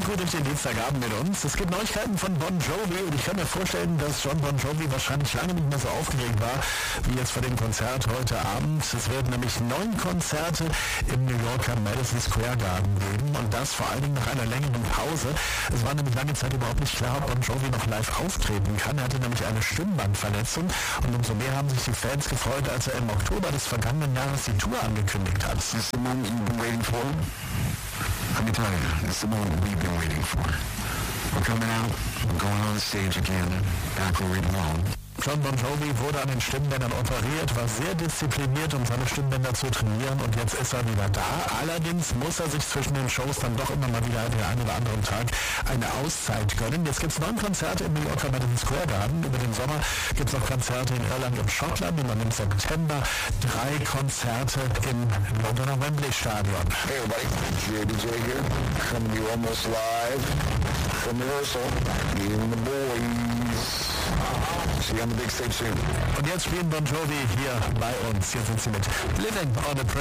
gut durch den Dienstagabend mit uns. Es gibt Neuigkeiten von Bon Jovi und ich kann mir vorstellen, dass John Bon Jovi wahrscheinlich lange nicht mehr so aufgeregt war, wie jetzt vor dem Konzert heute Abend. Es werden nämlich 9 Konzerte im New Yorker Madison Square Garden geben und das vor allen Dingen nach einer längeren Pause. Es war nämlich lange Zeit überhaupt nicht klar, ob Bon Jovi noch live auftreten kann. Er hatte nämlich eine Stimmbandverletzung und umso mehr haben sich die Fans gefreut, als er im Oktober des vergangenen Jahres die Tour angekündigt hat. This is the moment you've been waiting for? Let me tell you, this is the moment we've been waiting for. We're coming out, we're going on the stage again, back where we belong. John Bon Jovi wurde an den Stimmbändern operiert, war sehr diszipliniert, um seine Stimmbänder zu trainieren und jetzt ist er wieder da. Allerdings muss er sich zwischen den Shows dann doch immer mal wieder den einen oder anderen Tag eine Auszeit gönnen. Jetzt gibt es 9 Konzerte im New Yorker Madison Square Garden. Über den Sommer gibt es noch Konzerte in Irland und Schottland und dann im September 3 Konzerte im Londoner Wembley Stadion. Hey everybody, JBJ here, coming to you almost live from rehearsal, meeting the boys. See you on the big stage soon. Und jetzt spielen Bon Jovi hier bei uns. Hier sind sie mit Living on a Prayer.